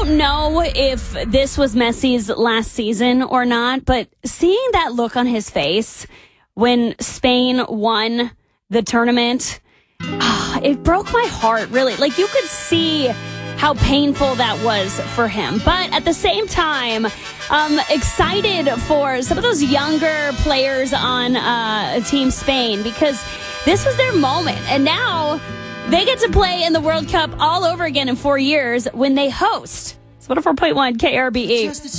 don't know if this was Messi's last season or not, but seeing that look on his face when Spain won the tournament, it broke my heart, really. Like, you could see how painful that was for him. But at the same time, excited for some of those younger players on Team Spain, because this was their moment. And now they get to play in the World Cup all over again in 4 years when they host. It's 104.1 KRBE.